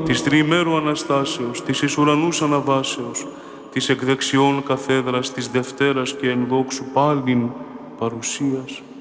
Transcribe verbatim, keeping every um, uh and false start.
της τριημέρου Αναστάσεως, της εις ουρανούς αναβάσεως, της εκ δεξιών καθέδρας της Δευτέρας και ενδόξου πάλιν παρουσίας,